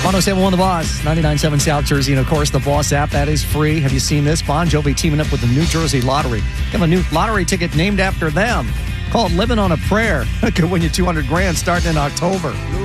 107.1 The Boss, 99.7 South Jersey, and of course the Boss app, that is free. Have you seen this? Bon Jovi teaming up with the New Jersey Lottery. They have a new lottery ticket named after them called Living on a Prayer. Could win you $200,000 starting in October.